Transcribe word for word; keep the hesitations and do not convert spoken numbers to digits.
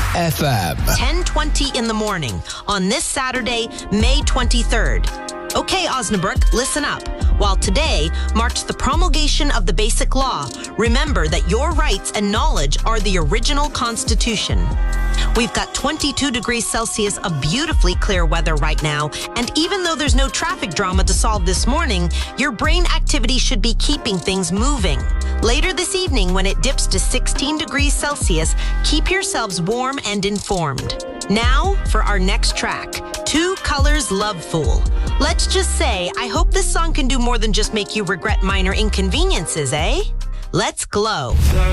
F M. ten twenty in the morning on this Saturday, May twenty-third. Okay, Osnabrück, listen up. While today marks the promulgation of the Basic Law, remember that your rights and knowledge are the original Constitution. We've got twenty-two degrees Celsius of beautifully clear weather right now, and even though there's no traffic drama to solve this morning, your brain activity should be keeping things moving. Later this evening, when it dips to sixteen degrees Celsius, keep yourselves warm and informed. Now, for our next track, Two Colors Love Fool. Let's just say, I hope this song can do more than just make you regret minor inconveniences, eh? Let's glow.